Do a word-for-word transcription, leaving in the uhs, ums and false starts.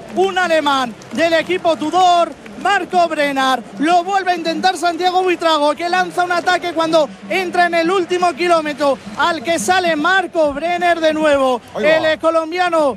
un alemán del equipo Tudor, Marco Brenner. Lo vuelve a intentar Santiago Buitrago, que lanza un ataque cuando entra en el último kilómetro, al que sale Marco Brenner de nuevo. El colombiano